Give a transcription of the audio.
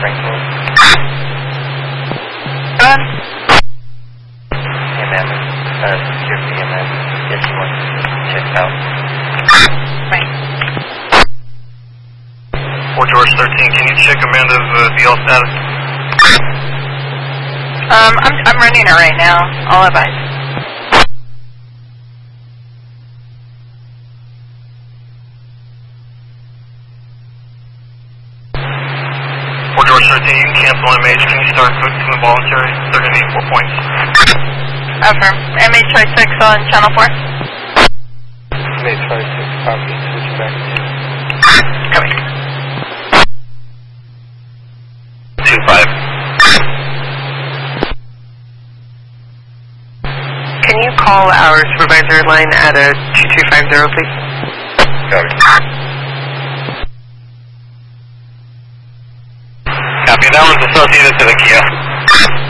Springfield. Go ahead. Hey ma'am, secure VMS. Yes, you want to check out. Right. Fort George 13, can you check Amanda's DL status? I'm running her right now. All advice. Fort George 13, you can cancel MH. Can you start focusing the voluntary? They're going to need 4 points. Affirm. MH26 on channel 4. MH26, copy. Switch back to... Coming. 2-5. Can you call our supervisor line at a 2250, please? Copy. Copy, that one's associated to the Kia.